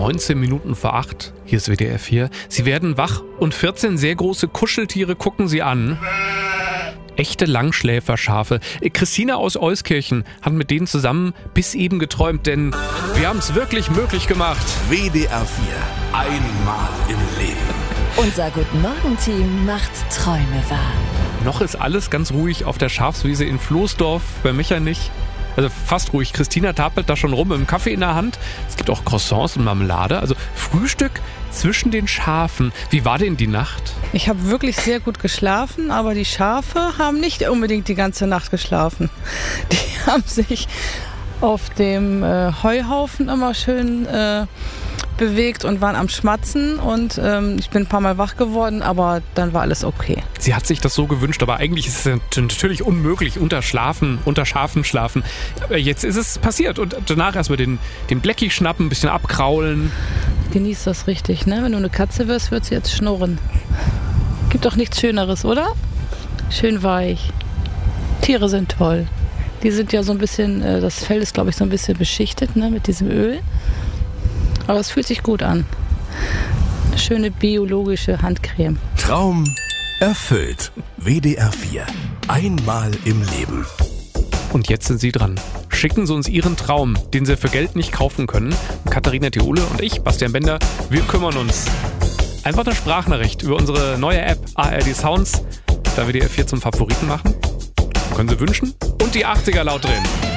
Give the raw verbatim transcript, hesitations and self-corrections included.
neunzehn Minuten vor acht. Hier ist W D R vier. Sie werden wach und vierzehn sehr große Kuscheltiere gucken Sie an. Echte Langschläferschafe. Christina aus Euskirchen hat mit denen zusammen bis eben geträumt, denn wir haben es wirklich möglich gemacht. W D R vier. Einmal im Leben. Unser Guten-Morgen-Team macht Träume wahr. Noch ist alles ganz ruhig auf der Schafswiese in Floßdorf bei Mechernich. Also fast ruhig. Christina tapelt da schon rum mit dem Kaffee in der Hand. Es gibt auch Croissants und Marmelade. Also Frühstück zwischen den Schafen. Wie war denn die Nacht? Ich habe wirklich sehr gut geschlafen, aber die Schafe haben nicht unbedingt die ganze Nacht geschlafen. Die haben sich auf dem äh, Heuhaufen immer schön äh, bewegt und waren am Schmatzen und ähm, ich bin ein paar Mal wach geworden, aber dann war alles okay. Sie hat sich das so gewünscht, aber eigentlich ist es natürlich unmöglich, unter Schlafen, unter Schafen schlafen. Aber jetzt ist es passiert und danach erstmal den, den Blackie schnappen, ein bisschen abkraulen. Genieß das richtig, ne? Wenn du eine Katze wirst, wird sie jetzt schnurren. Gibt doch nichts Schöneres, oder? Schön weich. Tiere sind toll. Die sind ja so ein bisschen, das Fell ist glaube ich so ein bisschen beschichtet, ne, mit diesem Öl. Aber es fühlt sich gut an. Eine schöne biologische Handcreme. Traum erfüllt. W D R vier. Einmal im Leben. Und jetzt sind Sie dran. Schicken Sie uns Ihren Traum, den Sie für Geld nicht kaufen können. Katharina Theole und ich, Bastian Bender, wir kümmern uns. Einfach eine Sprachnachricht über unsere neue App A R D Sounds, da W D R vier zum Favoriten machen. Können Sie wünschen und die achtziger laut drehen.